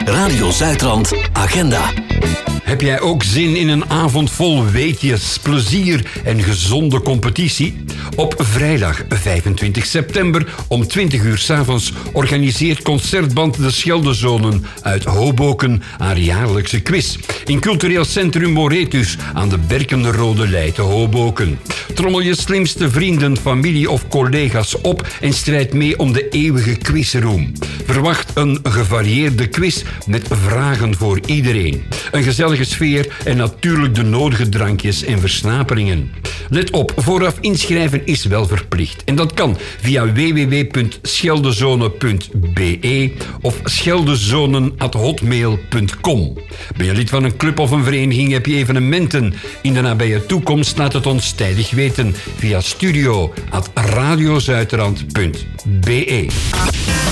Radio Zuidrand Agenda. Heb jij ook zin in een avond vol weetjes, plezier en gezonde competitie? Op vrijdag 25 september om 20 uur 's avonds organiseert Concertband De Scheldezonen uit Hoboken een jaarlijkse quiz. In cultureel centrum Moretus aan de Berkenrode Lei te Hoboken. Trommel je slimste vrienden, familie of collega's op en strijd mee om de eeuwige quizroom. Verwacht een gevarieerde quiz met vragen voor iedereen. Een gezellige sfeer en natuurlijk de nodige drankjes en versnaperingen. Let op, vooraf inschrijven is wel verplicht. En dat kan via www.scheldezone.be of scheldezone@hotmail.com. Ben je lid van een club of een vereniging, heb je evenementen in de nabije toekomst, laat het ons tijdig weten via studio@radiozuiderland.be.